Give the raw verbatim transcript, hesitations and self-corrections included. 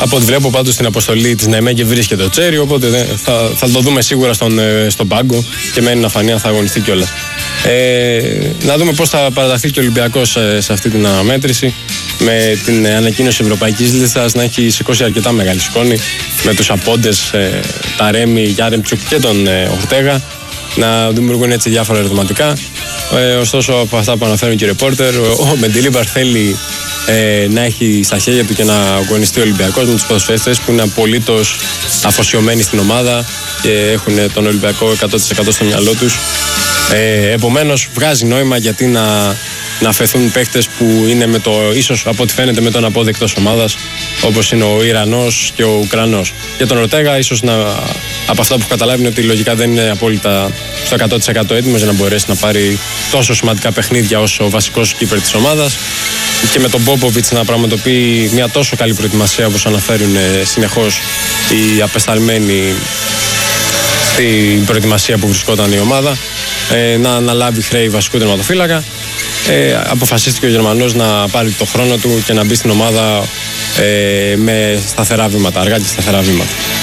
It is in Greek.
Από ό,τι βλέπω πάντως στην αποστολή της Νεμέγκε βρίσκεται ο Τσέρι, οπότε θα, θα το δούμε σίγουρα στον, στον πάγκο και μένει να φανεί αν θα αγωνιστεί κιόλας. Ε, να δούμε πώς θα παραταθεί και ο Ολυμπιακός σε, σε αυτή την αναμέτρηση, με την ανακοίνωση ευρωπαϊκής λίστας να έχει σηκώσει αρκετά μεγάλη σκόνη, με τους απόντες, ε, τα Ρέμι, Γιάρεμτσουκ και τον ε, Ορτέγα να δημιουργούν έτσι διάφορα ερωτηματικά. Ε, ωστόσο, από αυτά που αναφέρουν και οι ρεπόρτερ, ο Μεντιλίμπαρ θέλει ε, να έχει στα χέρια του και να αγωνιστεί ο Ολυμπιακός με τους ποδοσφαιριστές που είναι απολύτως αφοσιωμένοι στην ομάδα και έχουν τον Ολυμπιακό εκατό τοις εκατό στο μυαλό τους. Ε, επομένως, βγάζει νόημα γιατί να, να αφαιθούν παίχτες που είναι με το, ίσως από ό,τι φαίνεται με τον απόδεκτος ομάδας, όπως είναι ο Ιρανός και ο Ουκρανός. Για τον Ορτέγα, ίσως να, από αυτά που έχω καταλάβει, είναι ότι λογικά δεν είναι απόλυτα στο εκατό τοις εκατό έτοιμος για να μπορέσει να πάρει τόσο σημαντικά παιχνίδια ως ο βασικός κύπερ της ομάδας. Και με τον Πόποβιτς να πραγματοποιεί μια τόσο καλή προετοιμασία, όπως αναφέρουν συνεχώς οι απεσταλμένοι στην προετοιμασία που βρισκόταν η ομάδα, ε, να αναλάβει χρέη βασικού τερματοφύλακα. Ε, αποφασίστηκε ο Γερμανός να πάρει το χρόνο του και να μπει στην ομάδα ε, με σταθερά βήματα, αργά και σταθερά βήματα.